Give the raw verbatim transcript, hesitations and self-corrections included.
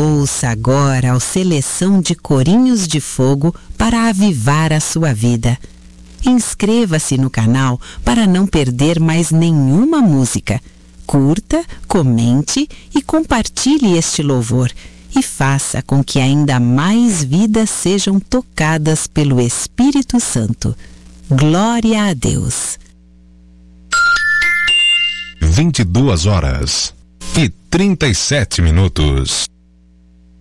Ouça agora a seleção de corinhos de fogo para avivar a sua vida. Inscreva-se no canal para não perder mais nenhuma música. Curta, comente e compartilhe este louvor e faça com que ainda mais vidas sejam tocadas pelo Espírito Santo. Glória a Deus. vinte e duas horas e trinta e sete minutos.